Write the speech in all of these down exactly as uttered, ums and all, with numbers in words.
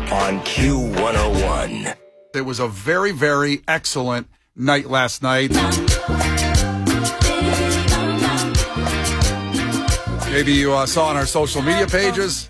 on Q one oh one. It was a very, very excellent night last night. Maybe you uh, saw on our social media pages.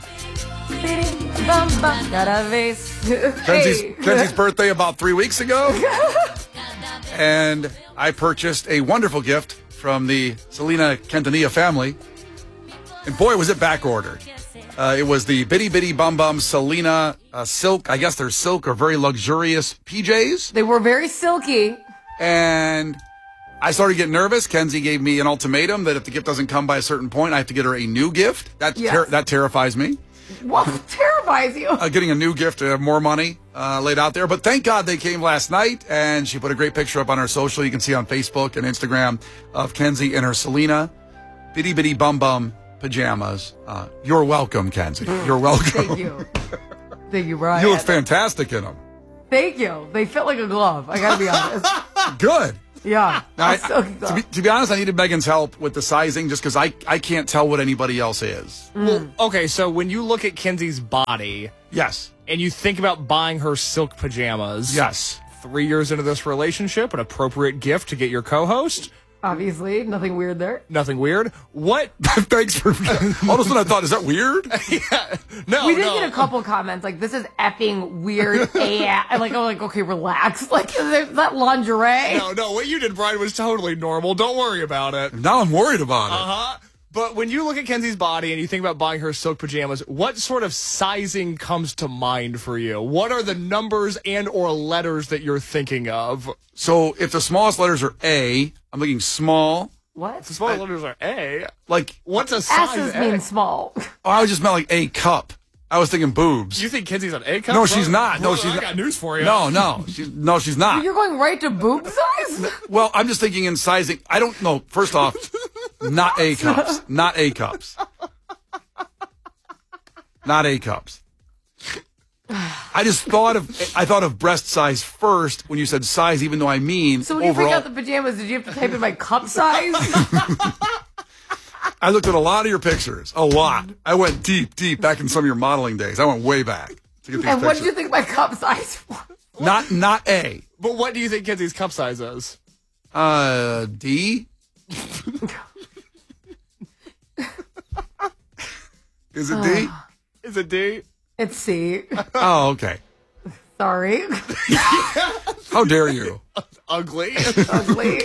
Kenzie's, Kenzie's birthday about three weeks ago. And I purchased a wonderful gift from the Selena Quintanilla family. And boy, was it back ordered. Uh, it was the Bitty Bitty Bum Bum Selena uh, silk. I guess they're silk or very luxurious P Js. They were very silky. And I started getting nervous. Kenzie gave me an ultimatum that if the gift doesn't come by a certain point, I have to get her a new gift. That, yes. ter- that terrifies me. What terrifies you? Uh, getting a new gift to have more money uh, laid out there. But thank God they came last night, and she put a great picture up on her social. You can see on Facebook and Instagram of Kenzie in her Selena Bitty Bitty Bum Bum pajamas. Uh, you're welcome, Kenzie. You're welcome. Thank you. Thank you, Brian. You look fantastic in them. Thank you. They fit like a glove. I gotta be honest. Good. Yeah. Now, I, to, be, to be honest, I needed Megan's help with the sizing just because I, I can't tell what anybody else is. Mm. Well, okay, so when you look at Kenzie's body, yes, and you think about buying her silk pajamas, yes, three years into this relationship, an appropriate gift to get your co-host. Obviously, nothing weird there. Nothing weird. What? Thanks for. All of a sudden, I thought, is that weird? yeah. No, we did no. get a couple comments like, "This is effing weird." And like, I'm like, okay, relax. Like, is that lingerie? No, no. What you did, Brian, was totally normal. Don't worry about it. Now I'm worried about it. Uh huh. But when you look at Kenzie's body and you think about buying her silk pajamas, what sort of sizing comes to mind for you? What are the numbers and or letters that you're thinking of? So if the smallest letters are A, I'm thinking small. What? If the small letters are A. Like, what's a size S's A? mean small. Oh, I just meant like A cup. I was thinking boobs. You think Kenzie's an A cup? No, she's not. No, Well, she's I not. got news for you. No, no, she's no, she's not. You're going right to boob size? Well, I'm just thinking in sizing. I don't know. First off, not A cups. Not A cups. Not A cups. I just thought of I thought of breast size first when you said size, even though I mean So when overall. you picked out the pajamas, did you have to type in my cup size? I looked at a lot of your pictures. A lot. I went deep, deep back in some of your modeling days. I went way back to get these And what pictures. did you think my cup size was? Not not A. But what do you think Kenzie's cup size is? Uh, D. Is it D? Is it D? It's C. Oh, okay. Sorry. How dare you? Ugly. Ugly.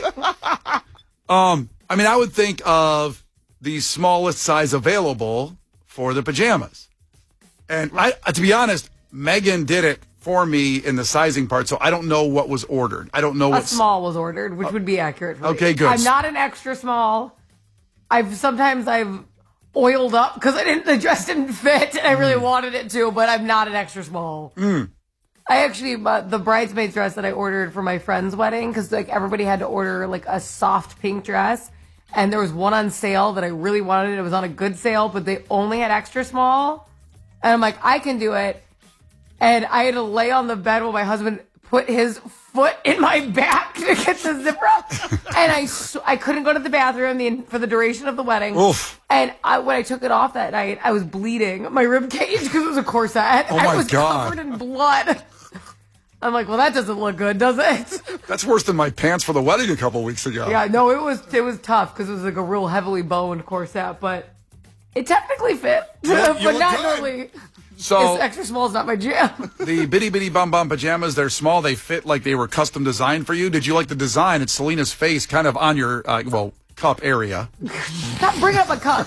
Um, I mean, I would think of the smallest size available for the pajamas. And I, to be honest, Megan did it for me in the sizing part, so I don't know what was ordered. I don't know A what small was ordered, which would be accurate for me. Okay, good. I'm not an extra small. I've sometimes I've oiled up because I didn't the dress didn't fit and I really Mm. wanted it to, but I'm not an extra small. Mm. I actually uh, the bridesmaid's dress that I ordered for my friend's wedding because like everybody had to order like a soft pink dress, and there was one on sale that I really wanted. It was on a good sale, but they only had extra small, and I'm like, I can do it. And I had to lay on the bed while my husband put his foot in my back to get the zipper up. And I, I couldn't go to the bathroom the, for the duration of the wedding. Oof. And I, when I took it off that night, I was bleeding my rib cage because it was a corset. Oh, my I was God. covered in blood. I'm like, well, that doesn't look good, does it? That's worse than my pants for the wedding a couple weeks ago. Yeah, no, it was it was tough because it was like a real heavily boned corset, but it technically fit. You look- you but look not good. normally. So It's extra small is not my jam. the Bitty Bitty Bum Bum pajamas, they're small. They fit like they were custom designed for you. Did you like the design? It's Selena's face kind of on your, uh, well, cup area. Stop bringing up my cup.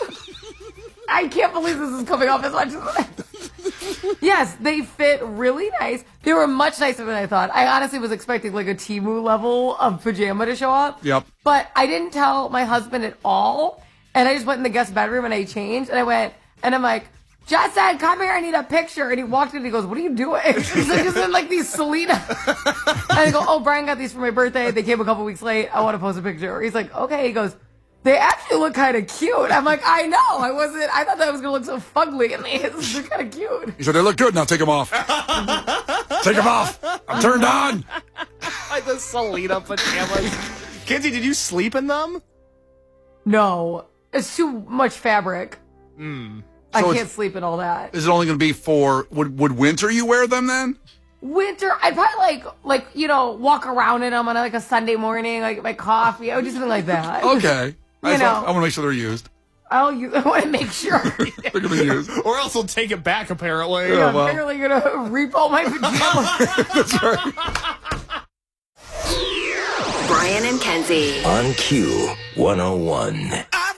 I can't believe this is coming off as much as Yes, they fit really nice. They were much nicer than I thought. I honestly was expecting like a Temu level of pajama to show up. Yep. But I didn't tell my husband at all. And I just went in the guest bedroom and I changed. And I went, and I'm like, Justin, come here, I need a picture. And he walked in and he goes, what are you doing? He's like, just in like these Selena. And I go, oh, Brian got these for my birthday. They came a couple weeks late. I want to post a picture. He's like, okay. He goes, they actually look kind of cute. I'm like, I know. I wasn't, I thought that was going to look so fugly in these. They're kind of cute. He said, they look good. Now take them off. Take them off. I'm turned on. Like the Selena pajamas. Kenzie, did you sleep in them? No, it's too much fabric. Hmm. I So can't it's- sleep in all that. Is it only going to be for, would, would winter you wear them then? Winter, I'd probably like, like you know, walk around in them on like a Sunday morning, like my coffee. I would do something like that. Okay. I, You just- know. I want to make sure they're used. I'll, u- I want to make sure. They're going to be used. Or else they'll take it back, apparently. Yeah. I'm well. barely gonna repo my pajamas. Brian and Kenzie. On Q one oh one.